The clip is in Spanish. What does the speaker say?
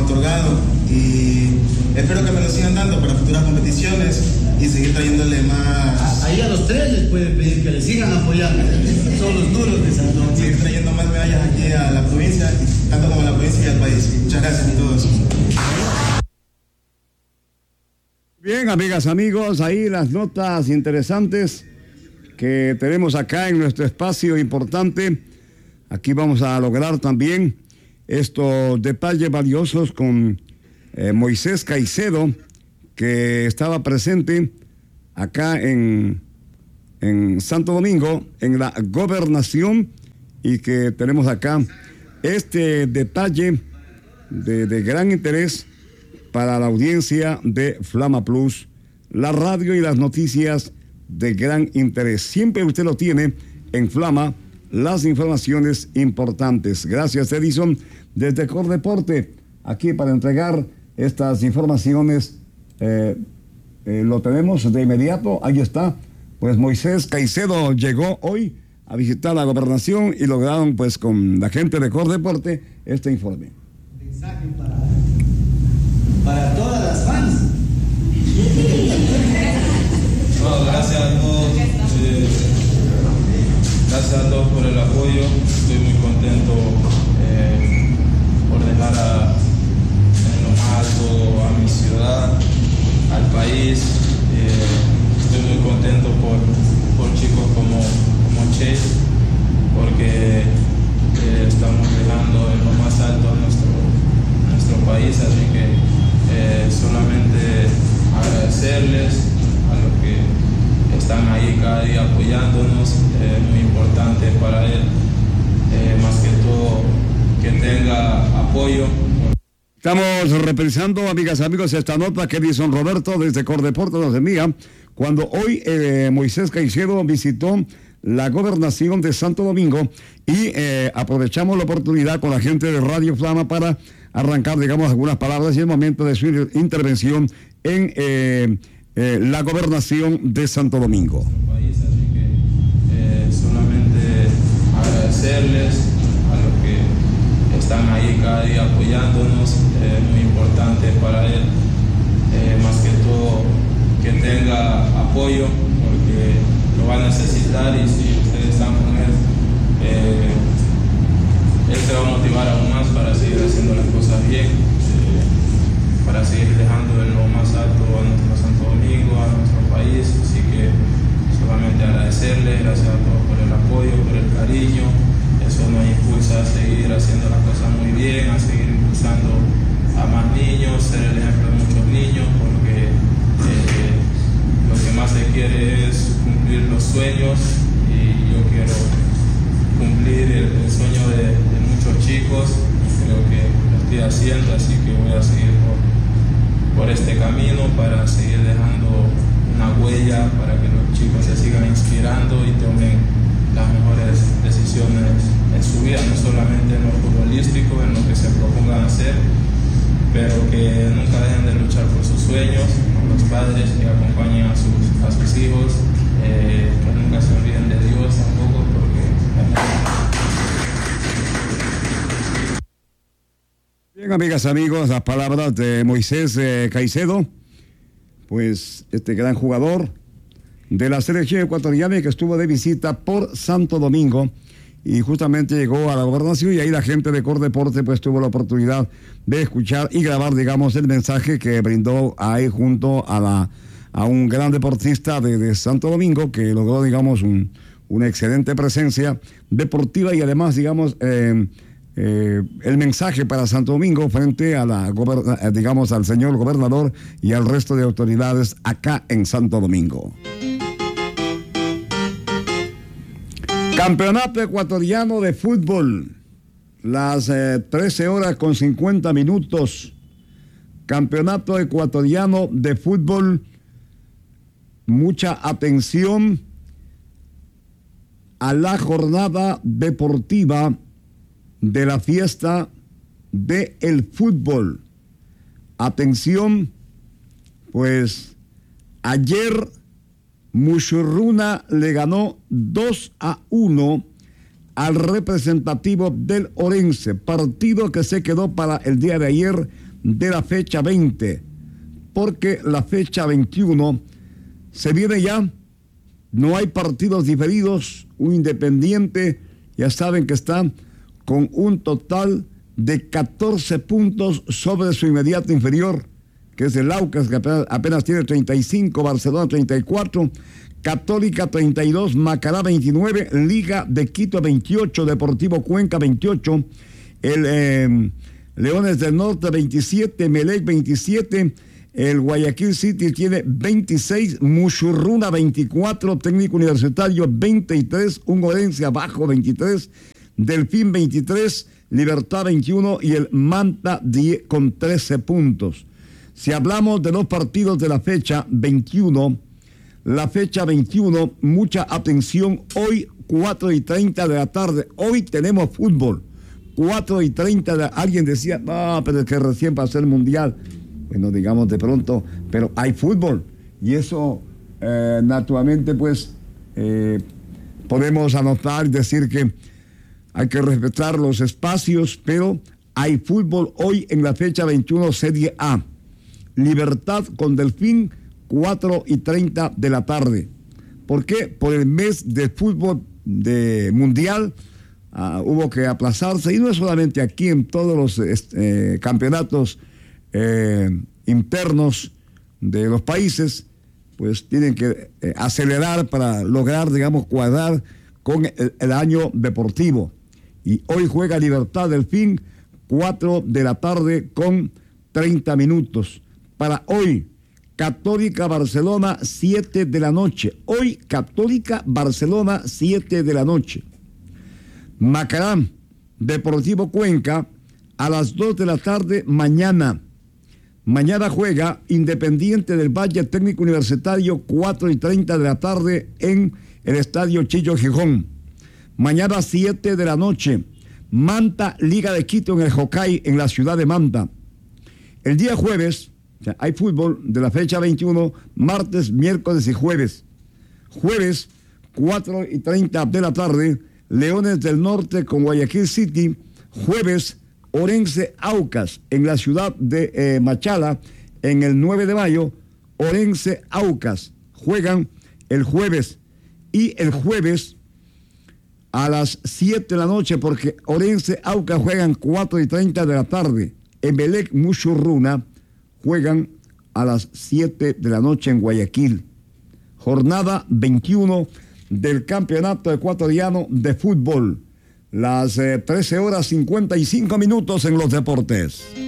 otorgado, y espero que me lo sigan dando para futuras competiciones y seguir trayéndole más. Ahí a los tres les pueden pedir que les sigan apoyando, son los duros de Santo Domingo. Seguir trayendo más medallas aquí a la provincia, tanto como a la provincia y al país. Muchas gracias a todos. Bien, amigas, amigos, ahí las notas interesantes que tenemos acá en nuestro espacio importante. Aquí vamos a lograr también estos detalles valiosos con Moisés Caicedo, que estaba presente acá en Santo Domingo, en la gobernación, y que tenemos acá este detalle de gran interés para la audiencia de Flama Plus, la radio y las noticias de gran interés. Siempre usted lo tiene en Flama, las informaciones importantes. Gracias, Edison, desde Cordeporte, aquí para entregar estas informaciones. Lo tenemos de inmediato, ahí está. Pues Moisés Caicedo llegó hoy a visitar la gobernación y lograron, pues, con la gente de Cordeporte este informe. Mensaje para todas las fans. No, gracias a todos. Gracias a todos por el apoyo. Estoy muy contento por dejar en lo más alto a mi ciudad, al país. Estoy muy contento por chicos como Chase, porque estamos dejando en lo más alto a nuestro país, así que solamente agradecerles a los que están ahí cada día apoyándonos. Muy importante para él, más que todo, que tenga apoyo. Estamos repensando, amigas, amigos, esta nota que Edison Roberto desde Cordeporte nos envía cuando hoy Moisés Caicedo visitó la gobernación de Santo Domingo y aprovechamos la oportunidad con la gente de Radio Flama para arrancar, digamos, algunas palabras y el momento de su intervención en la gobernación de Santo Domingo. Así que solamente agradecerles a los que están ahí cada día apoyándonos. Muy importante para él, más que todo, que tenga apoyo, porque lo va a necesitar, y si ustedes están con él, él se va a motivar aún más para seguir haciendo las cosas bien, para seguir dejando en lo más alto a nuestro Santo Domingo, a nuestro país. Así que solamente agradecerles, gracias a todos por el apoyo, por el cariño. Eso nos impulsa a seguir haciendo las cosas muy bien, a seguir impulsando a más niños, ser el ejemplo de muchos niños, porque lo que más se quiere es cumplir los sueños, y yo quiero cumplir el sueño de muchos chicos. Creo que lo estoy haciendo, así que voy a seguir por este camino para seguir dejando una huella, para que los chicos se sigan inspirando y tomen las mejores decisiones en su vida, no solamente en lo futbolístico, en lo que se propongan hacer, pero que nunca dejen de luchar por sus sueños, con los padres que acompañen a sus hijos, que nunca se olviden de Dios tampoco, porque... Bien, amigas, amigos, las palabras de Moisés Caicedo, pues este gran jugador de la selección ecuatoriana que estuvo de visita por Santo Domingo y justamente llegó a la gobernación, y ahí la gente de Cordeporte pues tuvo la oportunidad de escuchar y grabar, digamos, el mensaje que brindó ahí junto a un gran deportista de Santo Domingo, que logró, digamos, una excelente presencia deportiva, y además, digamos, el mensaje para Santo Domingo frente a digamos, al señor gobernador y al resto de autoridades acá en Santo Domingo. Campeonato ecuatoriano de fútbol, las 13:50. Campeonato ecuatoriano de fútbol, mucha atención a la jornada deportiva de la fiesta del fútbol. Atención, pues ayer Mushurruna le ganó 2-1 al representativo del Orense, partido que se quedó para el día de ayer de la fecha 20, porque la fecha 21 se viene ya, no hay partidos diferidos. Un Independiente, ya saben que está con un total de 14 puntos sobre su inmediato inferior, que es el Aucas, que apenas tiene 35, Barcelona 34, Católica 32, Macará 29, Liga de Quito 28, Deportivo Cuenca 28, el Leones del Norte 27, Melec 27, el Guayaquil City tiene 26, Muchurruna 24, Técnico Universitario 23, Ungorense abajo 23, Delfín 23, Libertad 21 y el Manta 10 con 13 puntos. Si hablamos de los partidos de la fecha 21, mucha atención, hoy 4:30 de la tarde, hoy tenemos fútbol, 4:30, alguien decía, pero es que recién pasó el Mundial. Bueno, digamos de pronto, pero hay fútbol, y eso naturalmente pues podemos anotar y decir que hay que respetar los espacios, pero hay fútbol hoy en la fecha 21, Serie A. Libertad con Delfín, 4:30 de la tarde. ¿Por qué? Por el mes de fútbol de mundial hubo que aplazarse, y no es solamente aquí, en todos los campeonatos internos de los países, pues tienen que acelerar para lograr, digamos, cuadrar con el año deportivo. Y hoy juega Libertad Delfín, 4 de la tarde con 30 minutos. Para hoy, Católica Barcelona, 7 de la noche. Hoy, Católica Barcelona, 7 de la noche. Macará, Deportivo Cuenca, a las 2 de la tarde mañana. Mañana juega Independiente del Valle, Técnico Universitario, 4:30 de la tarde en el Estadio Chillo Gijón. Mañana 7 de la noche, Manta, Liga de Quito en el Jocay, en la ciudad de Manta. El día jueves, o sea, hay fútbol de la fecha 21, martes, miércoles y jueves. Jueves, 4:30 de la tarde, Leones del Norte con Guayaquil City. Jueves, Orense Aucas en la ciudad de Machala, en el 9 de mayo, Orense Aucas juegan el jueves, y el jueves a las 7 de la noche, porque Orense Aucas juegan 4:30 de la tarde, Emelec Muchurruna juegan a las 7 de la noche en Guayaquil. Jornada 21 del Campeonato Ecuatoriano de Fútbol. Las 13:55 en los deportes.